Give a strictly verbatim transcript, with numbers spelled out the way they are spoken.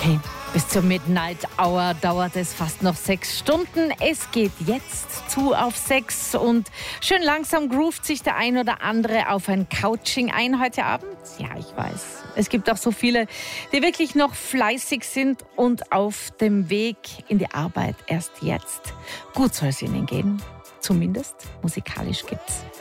Okay, bis zur Midnight Hour dauert es fast noch sechs Stunden. Es geht jetzt zu auf sechs und schön langsam groovt sich der ein oder andere auf ein Couching ein heute Abend. Ja, ich weiß. Es gibt auch so viele, die wirklich noch fleißig sind und auf dem Weg in die Arbeit erst jetzt. Gut soll es ihnen gehen. Zumindest musikalisch gibt's